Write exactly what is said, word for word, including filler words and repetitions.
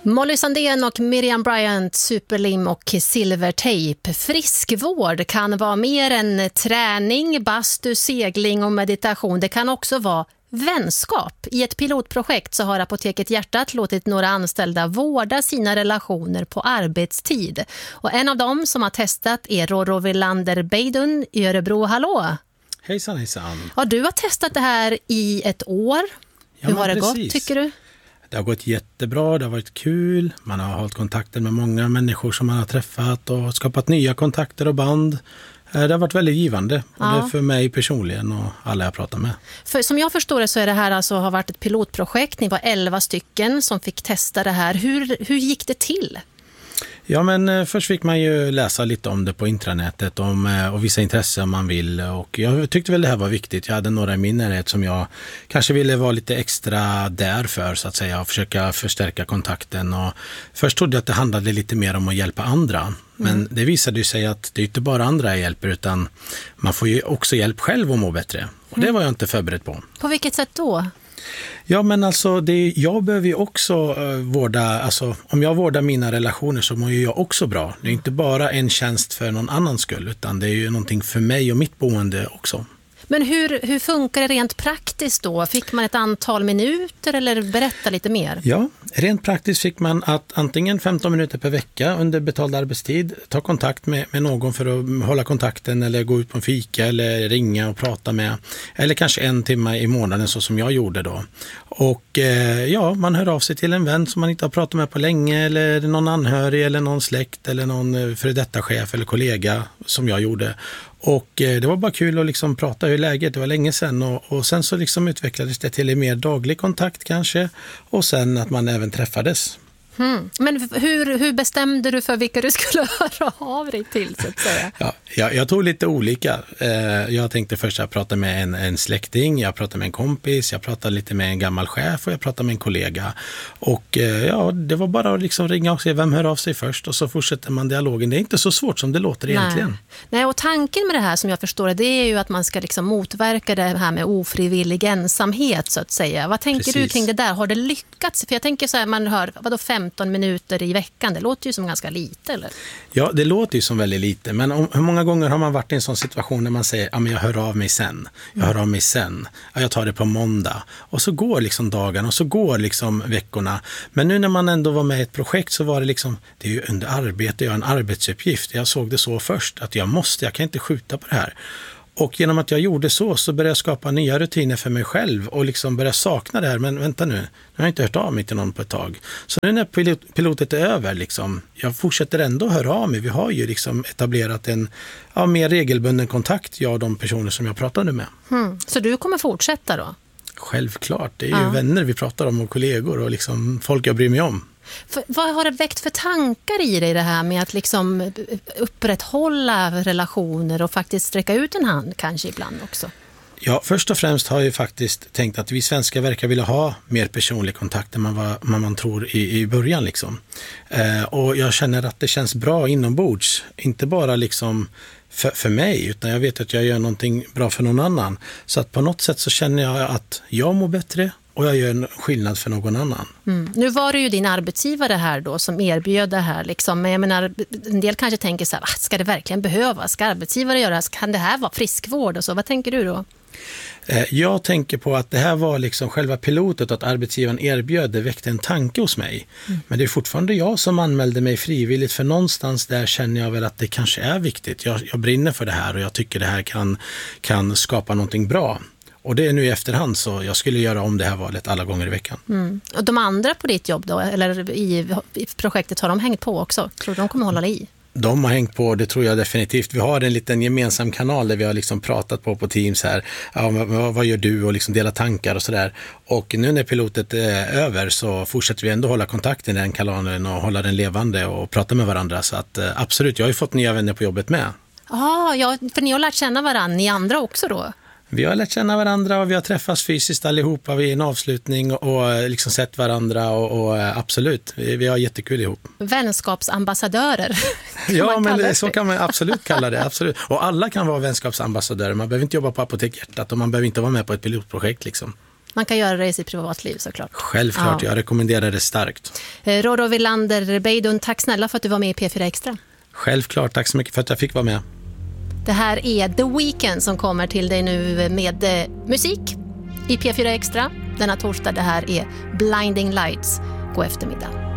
Molly Sandén och Miriam Bryant, superlim och silvertejp. Friskvård kan vara mer än träning, bastu, segling och meditation. Det kan också vara vänskap. I ett pilotprojekt så har Apoteket Hjärtat låtit några anställda vårda sina relationer på arbetstid. Och en av dem som har testat är Rorro Villander Beidun i Örebro. Hallå! Hejsan, hejsan. Ja, du har testat det här i ett år. Ja, hur har det precis. gått, tycker du? Det har gått jättebra, det har varit kul. Man har hållit kontakten med många människor som man har träffat och skapat nya kontakter och band. Det har varit väldigt givande, Ja. både för mig personligen och alla jag pratar med. För som jag förstår det så är det här alltså har varit ett pilotprojekt. Ni var elva stycken som fick testa det här. Hur, hur gick det till? Ja, men eh, först fick man ju läsa lite om det på intranätet om, eh, och vissa intressen man vill. Och jag tyckte väl det här var viktigt. Jag hade några i min närhet som jag kanske ville vara lite extra där för, så att säga, och försöka förstärka kontakten. Och först trodde jag att det handlade lite mer om att hjälpa andra. Men mm. det visade ju sig att det är inte bara andra jag hjälper, utan man får ju också hjälp själv att må bättre. Och det var jag inte förberedd på. På vilket sätt då? Ja, men alltså det, jag behöver ju också uh, vårda, alltså om jag vårdar mina relationer så mår ju jag också bra. Det är inte bara en tjänst för någon annans skull, utan det är ju någonting för mig och mitt boende också. Men hur, hur funkar det rent praktiskt då? Fick man ett antal minuter eller berätta lite mer? Ja, rent praktiskt fick man att antingen femton minuter per vecka under betald arbetstid ta kontakt med, med någon för att hålla kontakten eller gå ut på en fika eller ringa och prata med. Eller kanske en timme i månaden så som jag gjorde då. Och eh, ja, man hör av sig till en vän som man inte har pratat med på länge eller någon anhörig eller någon släkt eller någon före detta chef eller kollega som jag gjorde. Och eh, det var bara kul att liksom prata hur läget, det var länge sedan och, och sen så liksom utvecklades det till en mer daglig kontakt kanske och sen att man även träffades. Hmm. Men hur, hur bestämde du för vilka du skulle höra av dig till, så att säga? Ja, jag, jag tog lite olika. Eh, jag tänkte först att jag pratade med en, en släkting, jag pratade med en kompis, jag pratade lite med en gammal chef och jag pratade med en kollega. Och eh, ja, det var bara att liksom ringa och se vem hör av sig först och så fortsätter man dialogen. Det är inte så svårt som det låter Nej. egentligen. Nej, och tanken med det här som jag förstår det, det är ju att man ska liksom motverka det här med ofrivillig ensamhet, så att säga. Vad tänker Precis. du kring det där? Har det lyckats? För jag tänker så här, man hör, vadå femton minuter i veckan? Det låter ju som ganska lite, eller? Ja, det låter ju som väldigt lite. Men om, hur många gånger har man varit i en sån situation när man säger, ja men jag hör av mig sen. Jag hör av mig sen. Ja, jag tar det på måndag. Och så går liksom dagarna och så går liksom veckorna. Men nu när man ändå var med i ett projekt så var det liksom, det är ju under arbete, jag har en arbetsuppgift. Jag såg det så först, att jag måste, jag kan inte skjuta på det här. Och genom att jag gjorde så så började jag skapa nya rutiner för mig själv och liksom började sakna det här. Men vänta nu, nu har jag inte hört av mig till någon på ett tag. Så nu när pilot, pilotet är över, liksom, jag fortsätter ändå höra av mig. Vi har ju liksom etablerat en ja, mer regelbunden kontakt, jag och de personer som jag pratade med. Hmm. Så du kommer fortsätta då? Självklart, det är ju ja. vänner vi pratar om och kollegor och liksom folk jag bryr mig om. För, vad har det väckt för tankar i dig det här med att liksom upprätthålla relationer och faktiskt sträcka ut en hand kanske ibland också? Ja, först och främst har jag ju faktiskt tänkt att vi svenskar verkar vilja ha mer personlig kontakt än man, var, man, man tror i, i början. Liksom. Eh, och jag känner att det känns bra inombords, inte bara liksom för, för mig, utan jag vet att jag gör någonting bra för någon annan. Så att på något sätt så känner jag att jag mår bättre och jag gör en skillnad för någon annan. Mm. Nu var det ju din arbetsgivare här då som erbjöd det här. Liksom. Men jag menar, en del kanske tänker så här, ska det verkligen behövas? Ska arbetsgivare göra? Kan det här vara friskvård och så? Vad tänker du då? Jag tänker på att det här var liksom själva pilotet, att arbetsgivaren erbjöd, det väckte en tanke hos mig. Mm. Men det är fortfarande jag som anmälde mig frivilligt, för någonstans där känner jag väl att det kanske är viktigt. Jag, jag brinner för det här och jag tycker det här kan, kan skapa någonting bra. Och det är nu i efterhand, så jag skulle göra om det här valet alla gånger i veckan. Mm. Och de andra på ditt jobb då, eller i, i projektet, har de hängt på också? Tror du de kommer hålla dig i? De har hängt på, det tror jag definitivt. Vi har en liten gemensam kanal där vi har liksom pratat på på Teams här. Ja, vad, vad gör du? Och liksom dela tankar och sådär. Och nu när pilotet är över så fortsätter vi ändå hålla kontakten i den kanalen och hålla den levande och prata med varandra. Så att absolut, jag har ju fått nya vänner på jobbet med. Ah, ja, för ni har lärt känna varandra, ni andra också då? Vi har lärt känna varandra och vi har träffats fysiskt allihopa vid en avslutning och liksom sett varandra och, och absolut, vi, vi har jättekul ihop. Vänskapsambassadörer. Ja, men det, så kan man absolut kalla det, absolut. Och alla kan vara vänskapsambassadörer, man behöver inte jobba på Apoteket Hjärtat och man behöver inte vara med på ett pilotprojekt liksom. Man kan göra det i sitt privatliv såklart. Självklart, ja. Jag rekommenderar det starkt. Roro Wilander Beidun, tack snälla för att du var med i P fyra Extra. Självklart, tack så mycket för att jag fick vara med. Det här är The Weeknd som kommer till dig nu med eh, musik i P fyra Extra denna torsdag. Det här är Blinding Lights. God eftermiddag.